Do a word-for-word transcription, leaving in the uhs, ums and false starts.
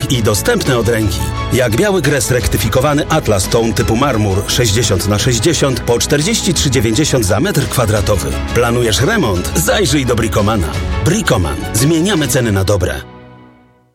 i dostępne od ręki. Jak biały gres rektywikowany Atlas Tone typu marmur sześćdziesiąt na sześćdziesiąt po czterdzieści trzy dziewięćdziesiąt za metr kwadratowy. Planujesz remont? Zajrzyj do Bricomana. Bricoman. Zmieniamy ceny na dobre.